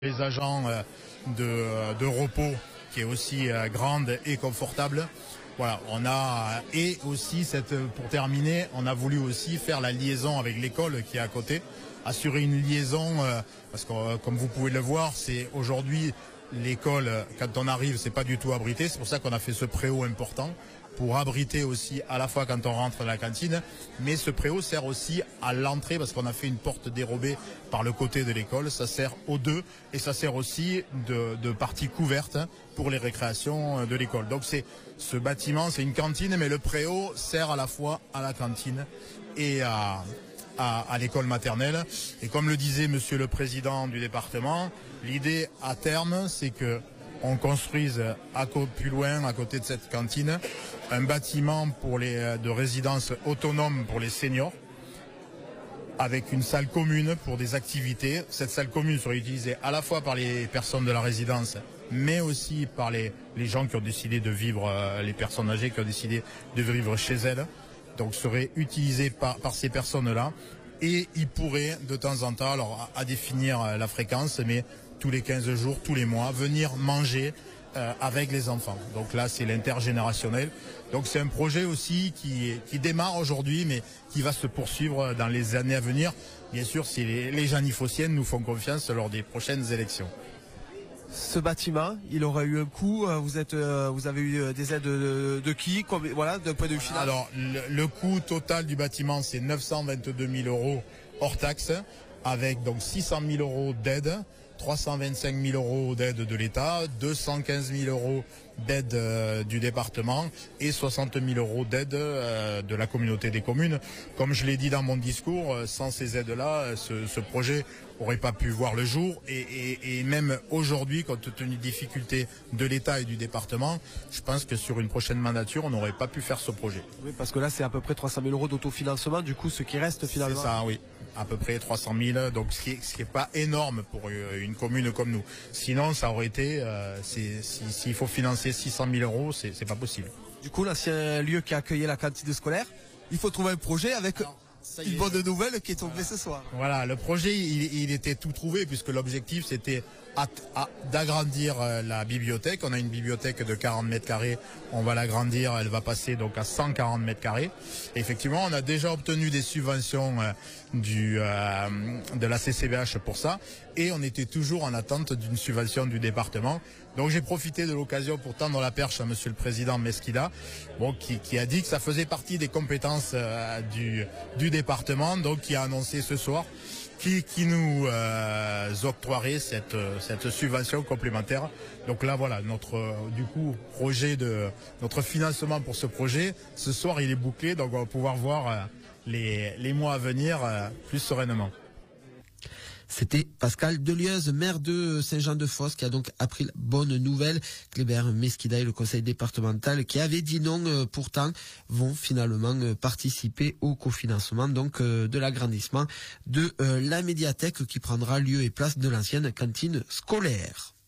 Les agents de repos qui est aussi grande et confortable. Voilà, on a et aussi pour terminer, on a voulu aussi faire la liaison avec l'école qui est à côté, assurer une liaison parce que comme vous pouvez le voir, c'est aujourd'hui l'école quand on arrive, c'est pas du tout abrité, c'est pour ça qu'on a fait ce préau important pour abriter aussi à la fois quand on rentre à la cantine, mais ce préau sert aussi à l'entrée parce qu'on a fait une porte dérobée par le côté de l'école, ça sert aux deux et ça sert aussi de partie couverte pour les récréations de l'école. Donc ce bâtiment, c'est une cantine, mais le préau sert à la fois à la cantine et à l'école maternelle. Et comme le disait monsieur le président du département, l'idée à terme, c'est que on construise plus loin, à côté de cette cantine, un bâtiment de résidence autonome pour les seniors, avec une salle commune pour des activités. Cette salle commune serait utilisée à la fois par les personnes de la résidence, mais aussi par les gens qui ont décidé de vivre, les personnes âgées qui ont décidé de vivre chez elles. Donc serait utilisée par ces personnes-là. Et ils pourraient de temps en temps, alors à définir la fréquence, mais tous les 15 jours, tous les mois, venir manger avec les enfants. Donc là, c'est l'intergénérationnel. Donc c'est un projet aussi qui démarre aujourd'hui, mais qui va se poursuivre dans les années à venir. Bien sûr, si les Janifossiennes nous font confiance lors des prochaines élections. Ce bâtiment, il aurait eu un coût. Vous avez eu des aides de qui, voilà, d'un point de vue final. Alors, le coût total du bâtiment, c'est 922 000 euros hors taxe, avec donc 600 000 euros d'aide, 325 000 euros d'aide de l'État, 215 000 euros d'aide du département et 60 000 euros d'aide de la communauté des communes. Comme je l'ai dit dans mon discours, sans ces aides-là, ce projet aurait pas pu voir le jour et même aujourd'hui, compte tenu des difficultés de l'État et du département, je pense que sur une prochaine mandature, on n'aurait pas pu faire ce projet. Oui, parce que là, c'est à peu près 300 000 euros d'autofinancement, du coup, ce qui reste finalement. C'est ça, oui. À peu près 300 000, donc ce qui est pas énorme pour une commune comme nous. Sinon, ça aurait été, s'il faut financer 600 000 euros, c'est pas possible. Du coup, l'ancien lieu qui a accueilli la cantine scolaire, il faut trouver un projet avec une bonne nouvelle qui est tombée ce soir. Voilà, le projet, il était tout trouvé puisque l'objectif c'était d'agrandir la bibliothèque. On a une bibliothèque de 40 mètres carrés, on va l'agrandir, elle va passer donc à 140 mètres carrés. Effectivement, on a déjà obtenu des subventions de la CCBH pour ça et on était toujours en attente d'une subvention du département. Donc j'ai profité de l'occasion pour tendre la perche à monsieur le président Mesquida, qui a dit que ça faisait partie des compétences du département, donc qui a annoncé ce soir qui nous octroierait cette subvention complémentaire. Donc là voilà, notre financement pour ce projet, ce soir il est bouclé, donc on va pouvoir voir les mois à venir plus sereinement. C'était Pascal Delieuse, maire de Saint-Jean-de-Fosse, qui a donc appris la bonne nouvelle. Kléber Mesquida et le conseil départemental, qui avait dit non, pourtant, vont finalement participer au cofinancement donc de l'agrandissement de la médiathèque qui prendra lieu et place de l'ancienne cantine scolaire.